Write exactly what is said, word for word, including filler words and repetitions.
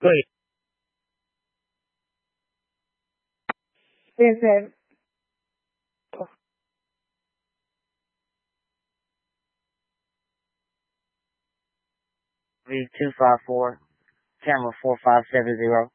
Go ahead. Yes, sir. V two five four, camera four five seven zero.